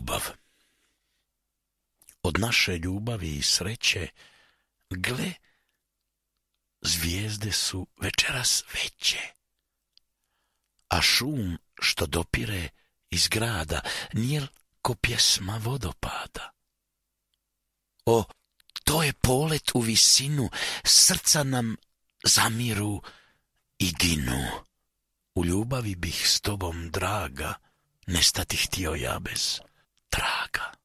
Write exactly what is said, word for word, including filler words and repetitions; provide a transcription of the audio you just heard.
Ljubav. Od naše ljubavi i sreće, gle, zvijezde su večeras veće, a šum što dopire iz grada nije ko pjesma vodopada. O, to je polet u visinu, srca nam zamiru i ginu. U ljubavi bih s tobom, draga, nestati htio ja bez traga.